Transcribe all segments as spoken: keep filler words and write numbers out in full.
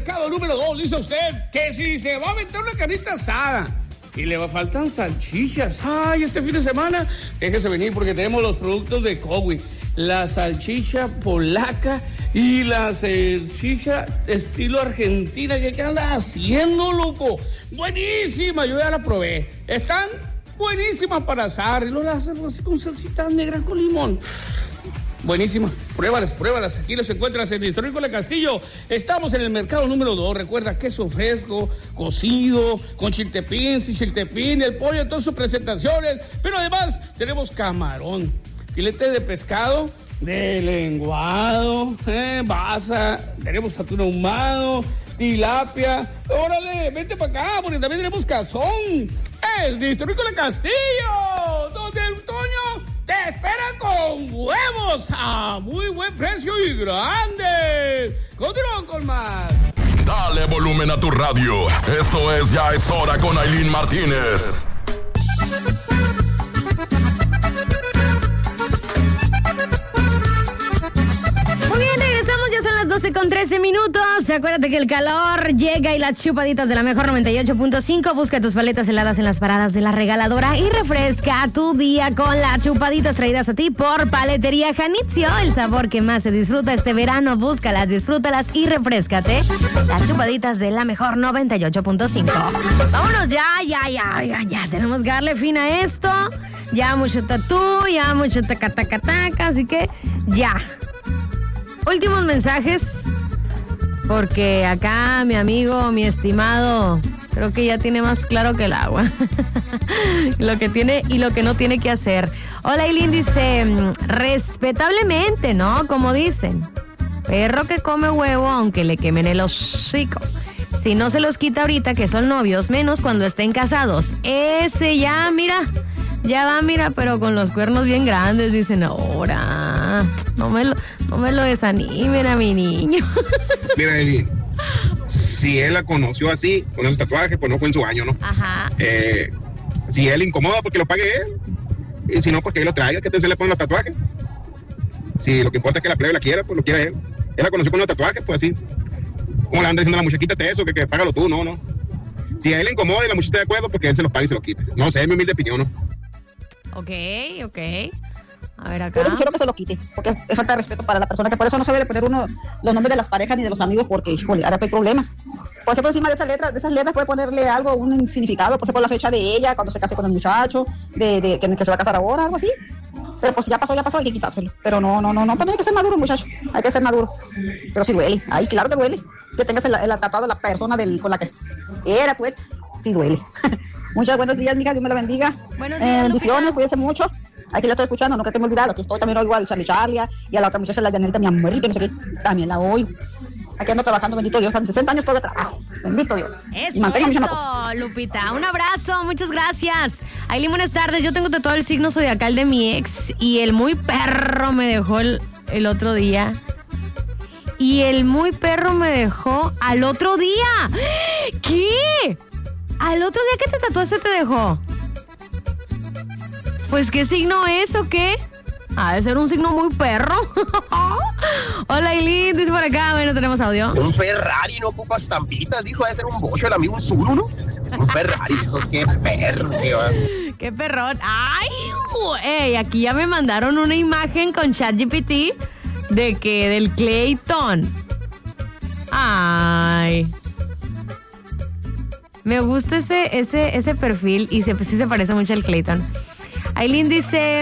mercado número dos, dice usted que si se va a meter una carnita asada y le faltan salchichas, ay, este fin de semana, déjese venir porque tenemos los productos de Cowi, la salchicha polaca y la salchicha estilo argentina. ¿Qué anda haciendo, loco? Buenísima, yo ya la probé. Están buenísimas para asar y lo hacen así con salsita negra con limón. Buenísima, pruébalas, pruébalas. Aquí los encuentras en el Histórico de Castillo. Estamos en el mercado número dos. Recuerda, queso fresco, cocido, con chiltepín, sin chiltepín, el pollo en todas sus presentaciones. Pero además tenemos camarón, filete de pescado, de lenguado, eh, basa, tenemos atún ahumado, tilapia. Órale, vente para acá, porque también tenemos cazón. El Histórico de Castillo, donde el Toño te espera con huevos a muy buen precio y grande. Continuamos con más. Dale volumen a tu radio. Esto es Ya es Hora con Ailín Martínez. doce con trece minutos. Acuérdate que el calor llega y las chupaditas de la mejor noventa y ocho punto cinco. Busca tus paletas heladas en las paradas de la regaladora y refresca tu día con las chupaditas traídas a ti por Paletería Janitzio. El sabor que más se disfruta este verano. Búscalas, disfrútalas y refrescate. Las chupaditas de la mejor noventa y ocho punto cinco. Vámonos ya, ya, ya, ya, ya. Tenemos que darle fin a esto. Ya mucho tatú, ya mucho tacatacataca, así que ya. Últimos mensajes, porque acá mi amigo, mi estimado, creo que ya tiene más claro que el agua. Lo que tiene y lo que no tiene que hacer. Hola, Ailín, dice, respetablemente, ¿no? Como dicen, perro que come huevo aunque le quemen el hocico. Si no se los quita ahorita que son novios, menos cuando estén casados. Ese ya, mira... Ya va, mira, pero con los cuernos bien grandes, dicen ahora. No me lo, no me lo desanimen a mi niño. Mira, Eli, si él la conoció así, con el tatuaje, pues no fue en su año, ¿no? Ajá. Eh, si él incomoda, porque lo pague él. Y si no, porque él lo traiga, que se le ponen los tatuajes. Si lo que importa es que la plebe la quiera, pues lo quiera él. Él la conoció con los tatuajes, pues así. ¿Cómo le anda diciendo a la muchachita de eso? Que, que págalo tú, no, no. Si a él le incomoda y la muchacha está de acuerdo, porque él se los paga y se los quite. No sé, es mi humilde opinión, ¿no? Ok, ok. A ver acá. Yo quiero que se lo quite, porque es falta de respeto para la persona, que por eso no se debe poner uno los nombres de las parejas ni de los amigos, porque, híjole, ahora hay problemas. Por ejemplo, encima de esas letras, de esas letras puede ponerle algo, un significado, por ejemplo, la fecha de ella, cuando se case con el muchacho, de, de que, que se va a casar ahora, algo así. Pero pues ya pasó, ya pasó, hay que quitárselo. Pero no, no, no, no, también hay que ser maduro, muchacho. Hay que ser maduro. Pero sí duele. Ay, claro que duele. Que tengas el, el tatuado de la persona del, con la que era, pues, sí duele. Muchos buenos días, mija, Dios me la bendiga. Buenos días, eh, bendiciones, Lupita. Cuídense mucho. Aquí la estoy escuchando, no que te me olvidado. Aquí estoy, también oigo al Charlie Charlie y a la otra muchacha, la Janelita, mi amorita, no sé qué. También la oigo. Aquí ando trabajando, bendito Dios, a mis sesenta años todavía trabajo. Bendito Dios. Eso, y mantenga eso, Lupita. Un abrazo, muchas gracias. Ailín, buenas tardes. Yo tengo tatuado el signo zodiacal de mi ex y el muy perro me dejó el, el otro día. Y el muy perro me dejó al otro día. ¿Qué? ¿Al otro día que te tatuaste te dejó? Pues, ¿qué signo es o qué? Ha de ser un signo muy perro. Hola, Ailín, dice por acá. Bueno, tenemos audio. Un Ferrari no ocupa estampitas, dijo, ha de ser un bocho el amigo, un Zuru, ¿no? Un Ferrari, eso qué perro, tío. Qué perrón. Ay, güey, aquí ya me mandaron una imagen con ChatGPT de que del Clayton. Ay. Me gusta ese, ese, ese perfil y se, sí se parece mucho al Clayton. Ailín dice...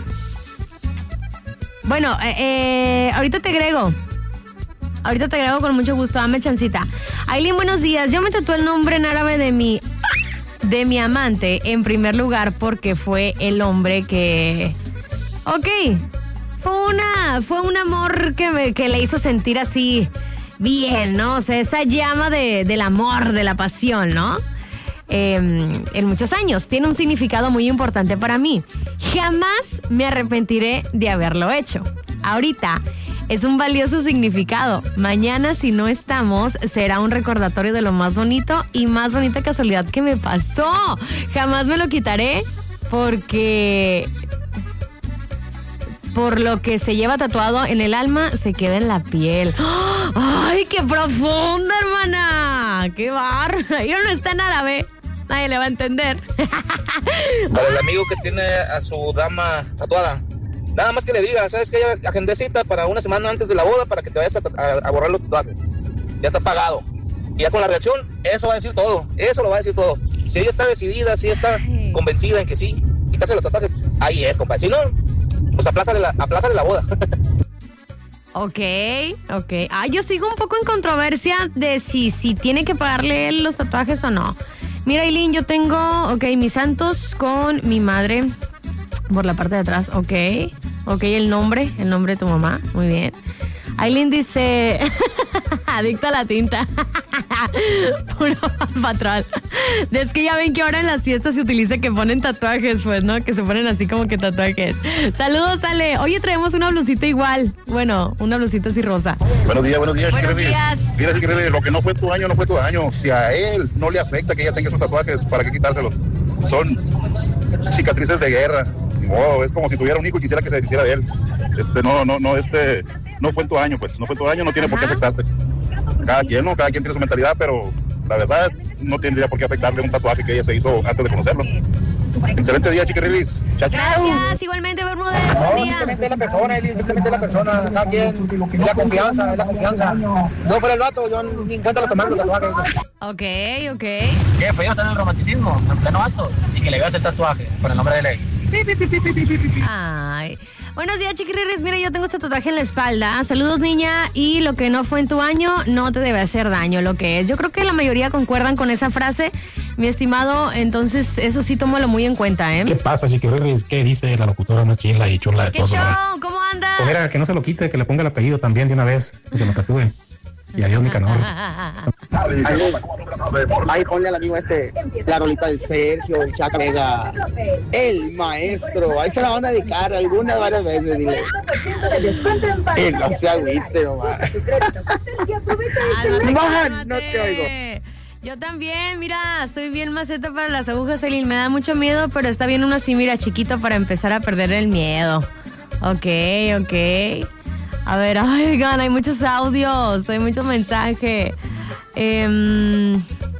Bueno, eh, eh, ahorita te agrego. Ahorita te agrego con mucho gusto. Dame chancita. Ailín, buenos días. Yo me tatué el nombre en árabe de mi, de mi amante en primer lugar porque fue el hombre que... Ok. Fue una, fue un amor que, me, que le hizo sentir así bien, ¿no? O sea, esa llama de, del amor, de la pasión, ¿no? Eh, en muchos años. Tiene un significado muy importante para mí. Jamás me arrepentiré de haberlo hecho. Ahorita es un valioso significado. Mañana, si no estamos, será un recordatorio de lo más bonito y más bonita casualidad que me pasó. Jamás me lo quitaré porque... por lo que se lleva tatuado en el alma, se queda en la piel. ¡Oh! Ay, qué profunda, hermana. Qué bar. Yo no está en árabe. Nadie le va a entender. Para el amigo que tiene a su dama tatuada, nada más que le diga, ¿sabes qué? Agendé cita para una semana antes de la boda para que te vayas a, a, a borrar los tatuajes. Ya está pagado. Y ya con la reacción, eso va a decir todo. Eso lo va a decir todo. Si ella está decidida, si ella está Ay. convencida en que sí, quitarse los tatuajes, ahí es, compadre. Si no, pues aplázale la, aplázale la boda. Ok, ok. Ah, yo sigo un poco en controversia de si, si tiene que pagarle él los tatuajes o no. Mira, Aileen, yo tengo, ok, mis santos con mi madre por la parte de atrás, ok. Ok, el nombre, el nombre de tu mamá, muy bien. Aileen dice, adicta a la tinta. Puro patrón. Es que ya ven que ahora en las fiestas se utiliza que ponen tatuajes, pues, ¿no? Que se ponen así como que tatuajes. Saludos, Ale. Oye, traemos una blusita igual. Bueno, una blusita así rosa. Buenos días, buenos días. Buenos días. Mira, Chiquirri, lo que no fue tu año, no fue tu año. Si a él no le afecta que ella tenga esos tatuajes, ¿para qué quitárselos? Son cicatrices de guerra. Oh, es como si tuviera un hijo y quisiera que se hiciera de él. Este, no, no, no, este... No fue en tu año, pues, no fue en tu año, no tiene Ajá. por qué afectarte. Cada quien, ¿no? Cada quien tiene su mentalidad, pero la verdad no tendría por qué afectarle un tatuaje que ella se hizo antes de conocerlo. Excelente día, Chiquirrilis. Gracias, igualmente, Bermúdez. No, simplemente es la persona, Eli, simplemente es la persona. Cada quien, es la confianza, es la confianza. No por el vato, yo ni cuenta lo tomando los tatuajes. Ok, ok. Qué feo estar en el romanticismo, en pleno acto, y que le veas el tatuaje por el nombre de ley. Ay. Buenos días, Chiquirris. Mira, yo tengo este tatuaje en la espalda. Saludos, niña. Y lo que no fue en tu año no te debe hacer daño, lo que es. Yo creo que la mayoría concuerdan con esa frase, mi estimado. Entonces, eso sí, tómalo muy en cuenta, ¿eh? ¿Qué pasa, Chiquirris? ¿Qué dice la locutora una chila y chula de ¿Qué todo? show? ¿Cómo andas? Pues mira, que no se lo quite, que le ponga el apellido también de una vez, que se lo tatúe. Y adiós, Nicanor. Ahí, ahí ponle al amigo este la rolita del Sergio, el Chaca Vega, el maestro. Ahí se la van a dedicar algunas, varias veces, dile. Y no se agüite nomás. Man, no te oigo. Yo también, mira, soy bien maceta para las agujas, Elin. Me da mucho miedo, pero está bien uno así, mira, chiquito para empezar a perder el miedo. Ok, ok. A ver, ay, oigan, hay muchos audios, hay muchos mensajes. Eh,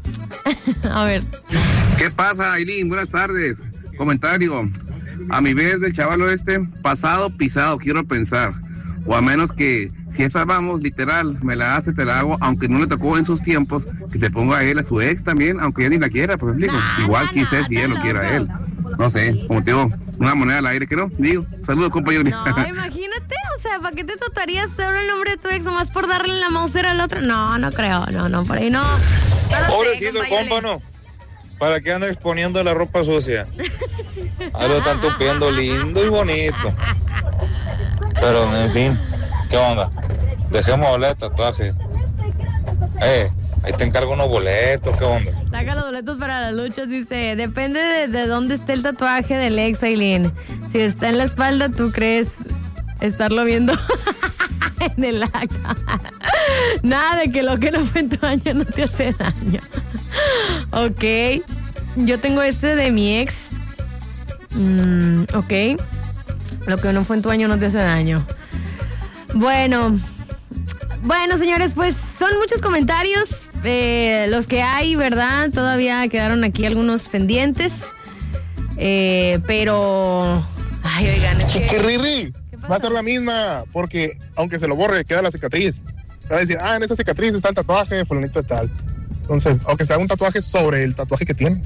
a ver. ¿Qué pasa, Aileen? Buenas tardes. Comentario. A mi vez del chavalo este, pasado, pisado, quiero pensar. O a menos que, si esa vamos, literal, me la hace, te la hago, aunque no le tocó en sus tiempos, que se ponga a él, a su ex también, aunque ella ni la quiera, pues explico. Nah, Igual nah, quizás nah, si ella lo quiera a él. No sé, como te digo, una moneda al aire, que no, digo, saludos, compañero. No, imagínate, o sea, ¿para qué te tatuarías solo el nombre de tu ex nomás por darle la Mauser al otro? No, no creo, no, no, por ahí no. no Pobrecito el compa, no. ¿Para qué anda exponiendo la ropa sucia? Ahí lo están tupiendo lindo y bonito. Pero, en fin, ¿qué onda? Dejemos hablar de tatuajes. Eh, ahí te encargo unos boletos, ¿qué onda? Saca los boletos para las luchas, dice. Depende de, de dónde esté el tatuaje del ex, Aileen. Si está en la espalda, ¿tú crees estarlo viendo en el acto? Nada de que lo que no fue en tu año no te hace daño. Ok. Yo tengo este de mi ex. Mm, ok. Lo que no fue en tu año no te hace daño. Bueno. Bueno, señores, pues son muchos comentarios eh, los que hay, ¿verdad? Todavía quedaron aquí algunos pendientes. Eh, pero... Ay, oigan, es que... Chiquirri, va a ser la misma, porque aunque se lo borre, queda la cicatriz. Va a decir, ah, en esa cicatriz está el tatuaje, fulanito de tal. Entonces, aunque sea un tatuaje sobre el tatuaje que tiene.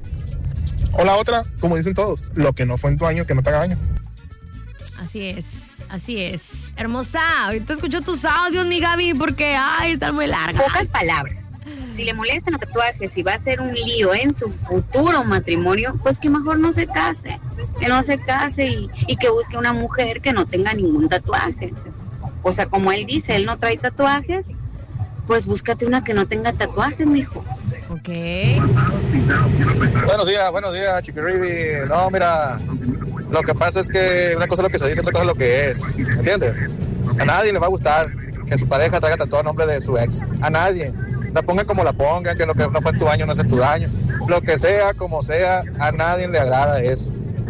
O la otra, como dicen todos, lo que no fue en tu año, que no te haga daño. Así es, así es. Hermosa, ahorita escucho tus audios, mi Gaby, porque, ay, están muy largas. Pocas palabras. Si le molestan los tatuajes y va a ser un lío en su futuro matrimonio, pues que mejor no se case. Que no se case y, y que busque una mujer que no tenga ningún tatuaje. O sea, como él dice, él no trae tatuajes, pues búscate una que no tenga tatuajes, mijo. Ok. Buenos días, buenos días, Chiquirri. No, mira, lo que pasa es que una cosa es lo que se dice, otra cosa es lo que es. ¿Entiendes? A nadie le va a gustar que su pareja traiga tatuado el nombre de su ex. A nadie. La pongan como la pongan, que lo que no fue en tu año no es en tu daño. Lo que sea, como sea, a nadie le agrada eso.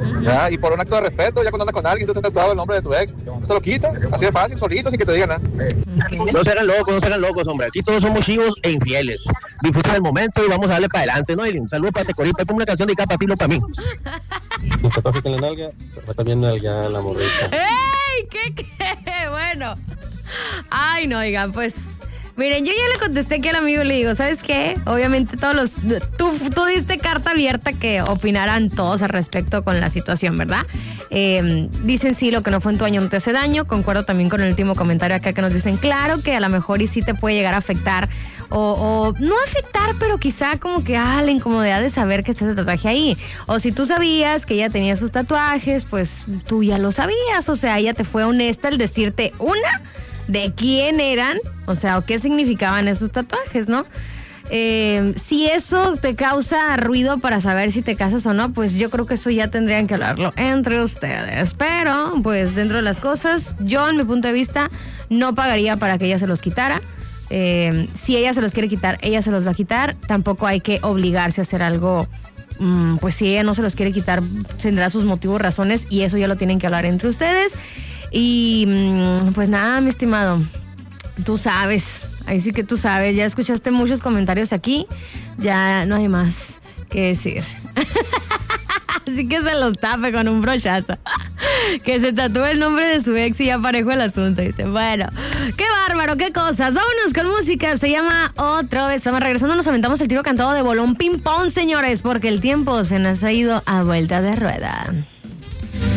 ¿verdad? Y por un acto de respeto, ya cuando andas con alguien, tú te has tatuado el nombre de tu ex, no te lo quita, así de fácil, solito, sin que te digan nada. No se hagan locos, no se hagan locos, hombre. Aquí todos somos chivos e infieles. Disfruta del momento y vamos a darle para adelante, ¿no? Y un saludo para Tecoripa, pongo una canción de Capa Tilo para mí. Sin tatuajes en la nalga, se va también nalga la morrita. ¡Ey! ¿Qué, qué? Bueno. Ay, no, oigan, pues... Miren, yo ya le contesté aquí al amigo y le digo, ¿sabes qué? Obviamente todos los... Tú, tú diste carta abierta que opinaran todos al respecto con la situación, ¿verdad? Eh, dicen sí, lo que no fue en tu año no te hace daño. Concuerdo también con el último comentario acá que nos dicen, claro que a lo mejor y sí te puede llegar a afectar o, o no afectar, pero quizá como que, ah, la incomodidad de saber que está ese tatuaje ahí. O si tú sabías que ella tenía sus tatuajes, pues tú ya lo sabías, o sea, ella te fue honesta al decirte, una, de quién eran, o sea, o qué significaban esos tatuajes, ¿no? Eh, si eso te causa ruido para saber si te casas o no, pues yo creo que eso ya tendrían que hablarlo entre ustedes. Pero, pues dentro de las cosas, yo en mi punto de vista no pagaría para que ella se los quitara. Eh, si ella se los quiere quitar, ella se los va a quitar. Tampoco hay que obligarse a hacer algo. Mm, pues si ella no se los quiere quitar, tendrá sus motivos, razones, y eso ya lo tienen que hablar entre ustedes. Y pues nada, mi estimado, tú sabes, ahí sí que tú sabes, ya escuchaste muchos comentarios aquí, ya no hay más que decir. Así que se los tape con un brochazo. Que se tatúe el nombre de su ex y ya parejo el asunto. Dice, bueno, qué bárbaro, qué cosas. Vámonos con música, se llama Otra Vez. Estamos regresando, nos aventamos el tiro cantado de bolón ping pong, señores, porque el tiempo se nos ha ido a vuelta de rueda.